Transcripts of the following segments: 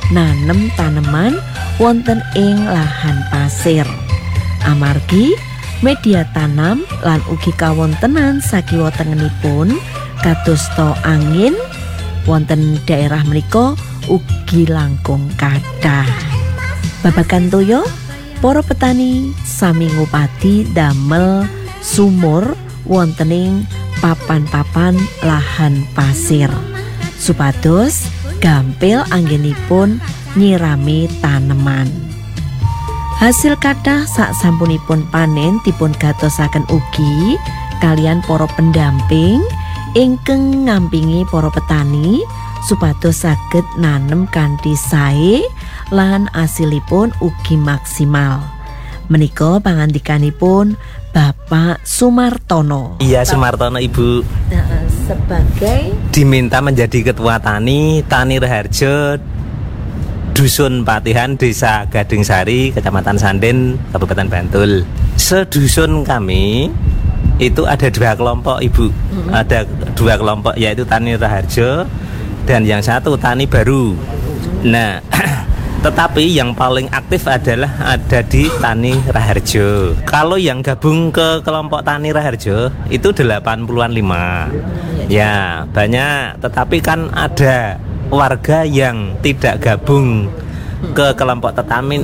nanem taneman wonten ing lahan pasir. Amargi media tanam lan ugi kawontenan sakiwa tengenipun kadosta angin wonten daerah menika ugi langkung kathah. Babagan toya para petani sami ngupadi damel sumur wontening papan-papan lahan pasir supados gampil anggenipun nyirami taneman. Hasil kathah sak sampunipun panen dipun gatosaken ugi kalian para pendamping ingkang ngampingi para petani supados saged nanem kanthi sae lan asilipun ugi maksimal. Menika pangandikanipun Bapak Sumartono. Iya, Sumartono Ibu. Sebagai diminta menjadi ketua Tani Raharjo Dusun Patihan, Desa Gading Sari, Kecamatan Sanden, Kabupaten Bantul. Sedusun kami itu ada 2 kelompok, Ibu. Ada 2 kelompok, yaitu Tani Raharjo dan yang satu Tani Baru. Nah, tetapi yang paling aktif adalah ada di Tani Raharjo. Kalau yang gabung ke kelompok Tani Raharjo itu 80-an 5. Ya, banyak. Tetapi kan ada warga yang tidak gabung ke kelompok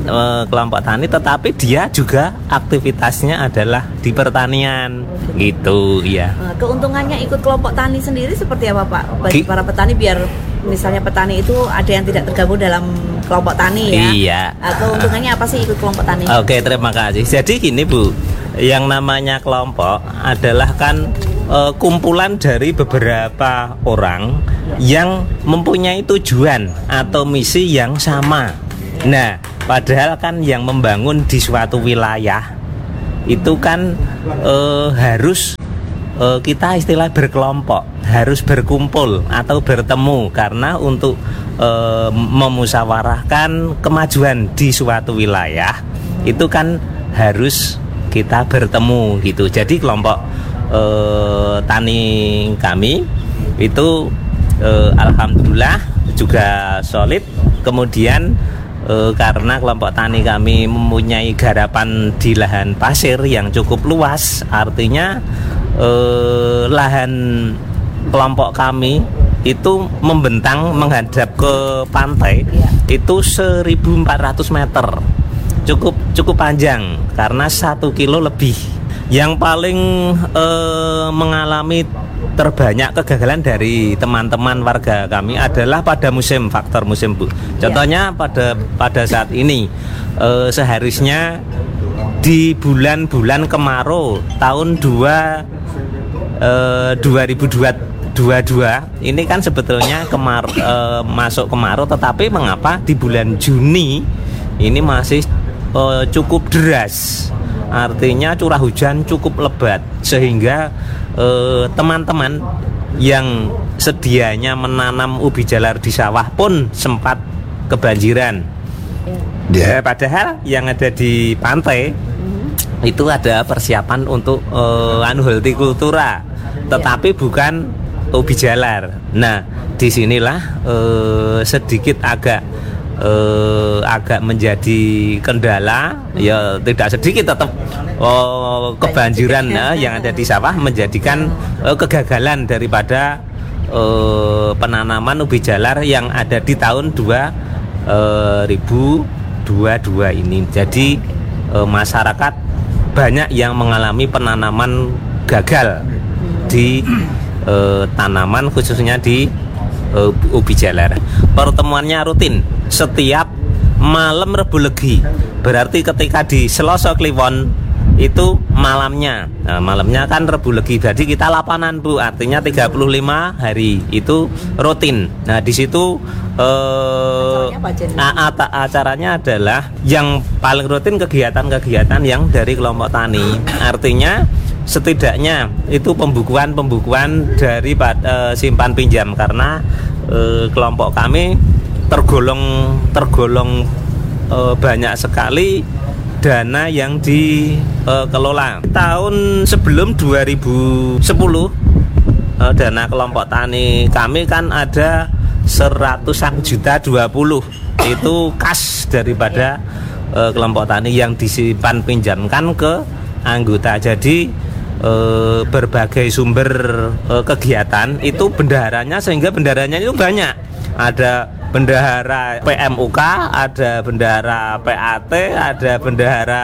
tani, tetapi dia juga aktivitasnya adalah di pertanian gitu ya. Keuntungannya ikut kelompok tani sendiri seperti apa Pak bagi para petani, biar misalnya petani itu ada yang tidak tergabung dalam kelompok tani ya? Iya. Keuntungannya apa sih ikut kelompok tani? Oke, terima kasih. Jadi gini Bu, yang namanya kelompok adalah kan kumpulan dari beberapa orang yang mempunyai tujuan atau misi yang sama. Nah, padahal kan yang membangun di suatu wilayah itu kan harus kita istilah berkelompok, harus berkumpul atau bertemu karena untuk memusyawarahkan kemajuan di suatu wilayah itu kan harus kita bertemu gitu. Jadi kelompok tani kami itu alhamdulillah juga solid. Kemudian karena kelompok tani kami mempunyai garapan di lahan pasir yang cukup luas, artinya lahan kelompok kami itu membentang menghadap ke pantai itu 1.400 meter, cukup panjang karena 1 kilo lebih. Yang paling mengalami terbanyak kegagalan dari teman-teman warga kami adalah pada faktor musim Bu. Contohnya pada saat ini seharusnya di bulan-bulan kemarau tahun 2022 ini kan sebetulnya masuk kemarau, tetapi mengapa di bulan Juni ini masih cukup deras. Artinya curah hujan cukup lebat sehingga teman-teman yang sedianya menanam ubi jalar di sawah pun sempat kebanjiran. Ya, padahal yang ada di pantai itu ada persiapan untuk hortikultura, tetapi bukan ubi jalar. Nah, disinilah sedikit agak menjadi kendala, ya tidak sedikit tetap kebanjiran yang ada di sawah menjadikan kegagalan daripada penanaman ubi jalar yang ada di tahun 2022 ini. Jadi masyarakat banyak yang mengalami penanaman gagal di tanaman, khususnya di ubi jalar. Pertemuannya rutin setiap malam Rebu Legi, berarti ketika di Selasa Kliwon itu malamnya. Nah, malamnya kan Rebu Legi, jadi kita lapanan Bu, artinya 35 hari itu rutin. Nah, di situ acaranya adalah yang paling rutin kegiatan-kegiatan yang dari kelompok tani. Artinya setidaknya itu pembukuan dari simpan pinjam, karena kelompok kami tergolong banyak sekali dana yang dikelola. Tahun sebelum 2010 dana kelompok tani kami kan ada 100 juta 20. itu khas daripada kelompok tani yang disimpan pinjamkan ke anggota. Jadi berbagai sumber kegiatan itu bendaharanya, sehingga bendaharanya itu banyak. Ada bendahara PMUK, ada bendahara PAT, ada bendahara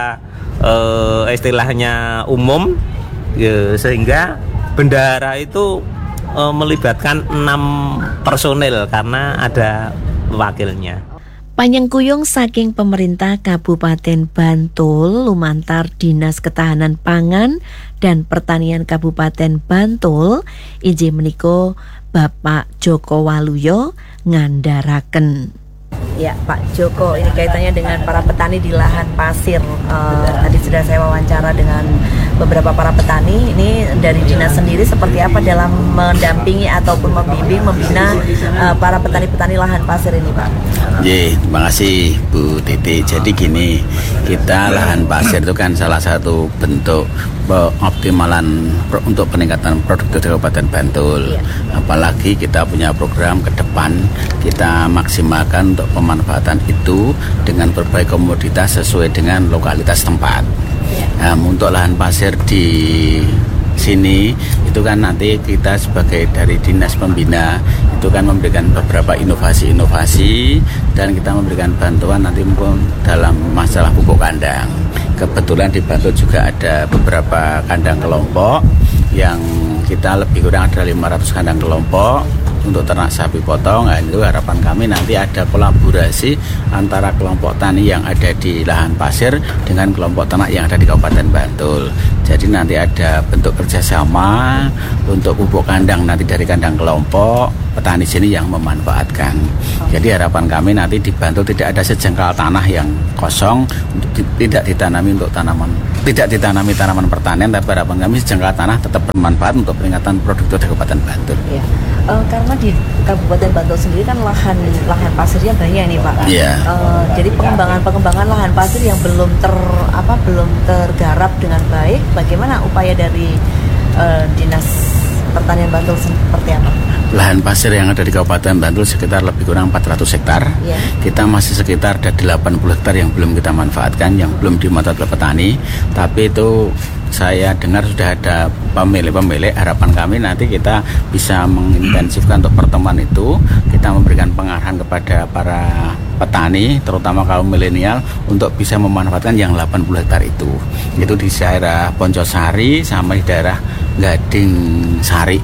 istilahnya umum, sehingga bendahara itu melibatkan 6 personil karena ada wakilnya. Panyengkuyung saking pemerintah Kabupaten Bantul lumantar Dinas Ketahanan Pangan dan Pertanian Kabupaten Bantul inggih menika Bapak Joko Waluyo ngandharaken. Ya Pak Joko, ini kaitannya dengan para petani di lahan pasir. Tadi sudah saya wawancara dengan beberapa para petani. Ini dari dinas sendiri seperti apa dalam mendampingi ataupun membimbing, membina para petani-petani lahan pasir ini Pak? Terima kasih Bu Titi. Jadi gini, kita lahan pasir itu kan salah satu bentuk optimalan untuk peningkatan produktivitas Kabupaten Bantul. Apalagi kita punya program ke depan, kita maksimalkan untuk pemanfaatan itu dengan berbagai komoditas sesuai dengan lokalitas tempat. Untuk lahan pasir di sini itu kan nanti kita sebagai dari dinas pembina itu kan memberikan beberapa inovasi-inovasi dan kita memberikan bantuan nanti mungkin dalam masalah pupuk kandang. Kebetulan di Bantul juga ada beberapa kandang kelompok yang kita lebih kurang ada 500 kandang kelompok untuk ternak sapi potong. Nah, itu harapan kami nanti ada kolaborasi antara kelompok tani yang ada di lahan pasir dengan kelompok ternak yang ada di Kabupaten Bantul. Jadi nanti ada bentuk kerjasama untuk pupuk kandang nanti dari kandang kelompok petani sini yang memanfaatkan. Jadi harapan kami nanti di Bantul tidak ada sejengkal tanah yang kosong untuk tidak ditanami untuk tanaman pertanian, tapi harapan kami sejengkal tanah tetap bermanfaat untuk peningkatan produktivitas Kabupaten Bantul. Ya. Karena di Kabupaten Bantul sendiri kan lahan pasirnya banyak nih Pak. Jadi pengembangan lahan pasir yang belum tergarap dengan baik. Bagaimana upaya dari Dinas Pertanian Bantul seperti apa? Lahan pasir yang ada di Kabupaten Bantul sekitar lebih kurang 400 hektar. Kita masih sekitar ada 80 hektar yang belum kita manfaatkan, yang belum dimanfaatkan oleh petani. Tapi itu saya dengar sudah ada pemilik-pemilik. Harapan kami nanti kita bisa mengintensifkan untuk pertemuan itu. Kita memberikan pengarahan kepada para petani, terutama kaum milenial, untuk bisa memanfaatkan yang 80 hektar itu. Itu di daerah Poncosari sama di daerah Gading Sari.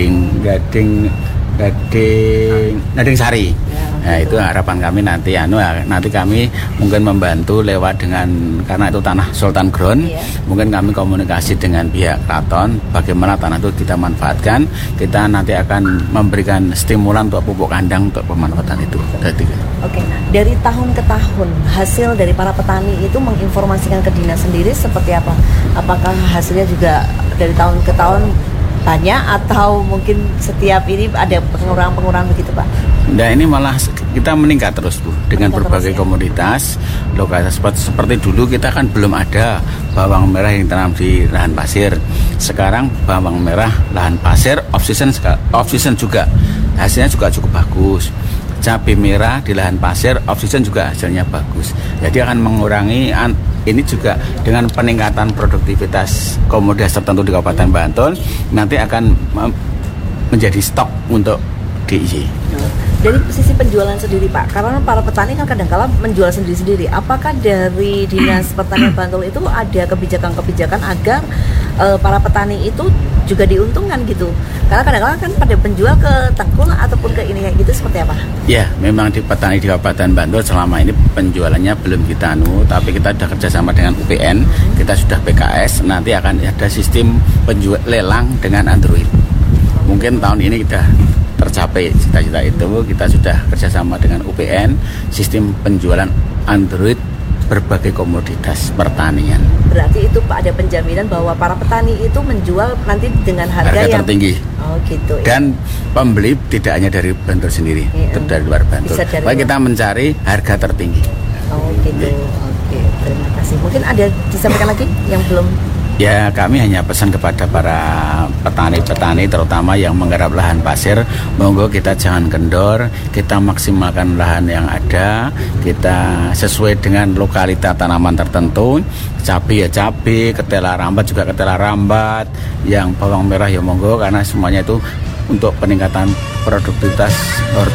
Nah, itu harapan kami nanti kami mungkin membantu lewat dengan, karena itu tanah Sultan Ground, mungkin kami komunikasi dengan pihak keraton bagaimana tanah itu kita manfaatkan. Kita nanti akan memberikan stimulan untuk pupuk kandang untuk pemanfaatan itu. Oke, dari tahun ke tahun hasil dari para petani itu menginformasikan ke dinas sendiri seperti apa? Apakah hasilnya juga dari tahun ke tahun banyak atau mungkin setiap ini ada pengurangan begitu Pak? Nah, ini malah kita meningkat terus Bu, dengan berbagai komoditas lokalitas seperti dulu kita kan belum ada bawang merah yang ditanam di lahan pasir. Sekarang bawang merah lahan pasir off season juga hasilnya juga cukup bagus. Cabai merah di lahan pasir off season juga hasilnya bagus. Jadi akan mengurangi ini juga dengan peningkatan produktivitas komoditas tertentu di Kabupaten Bantul nanti akan menjadi stok untuk DIY. Dari sisi penjualan sendiri Pak, karena para petani kan kadang-kala menjual sendiri-sendiri. Apakah dari Dinas Pertanian Bantul itu ada kebijakan-kebijakan agar para petani itu juga diuntungkan gitu? Karena kadang-kala kan pada penjual ke Tengkul ataupun ke ini kayak gitu, seperti apa? Ya, memang di petani di Kabupaten Bantul selama ini penjualannya belum kita tapi kita sudah kerjasama dengan UPN, kita sudah PKS, nanti akan ada sistem lelang dengan Android. Mungkin tahun ini kita tercapai cita-cita itu, kita sudah kerjasama dengan UPN, sistem penjualan Android berbagai komoditas pertanian. Berarti itu Pak ada penjaminan bahwa para petani itu menjual nanti dengan harga yang tertinggi. Oh gitu. Dan pembeli tidak hanya dari Bantul sendiri, dari luar Bantul. Maka kita mencari harga tertinggi. Oh gitu. Oke, terima kasih. Mungkin ada disampaikan lagi yang belum Ya, kami hanya pesan kepada para petani-petani terutama yang menggarap lahan pasir, monggo kita jangan kendor, kita maksimalkan lahan yang ada, kita sesuai dengan lokalitas tanaman tertentu, cabai ya cabai, ketela rambat juga ketela rambat, yang bawang merah ya monggo, karena semuanya itu untuk peningkatan produktivitas